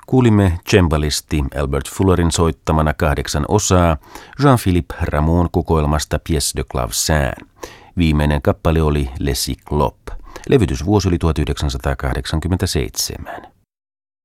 Kuulimme cembalisti Albert Fullerin soittamana 8 osaa Jean-Philippe Rameau'n kokoelmasta Pièces de clavecin. Viimeinen kappale oli Le Cyclope. Levytysvuosi oli 1987.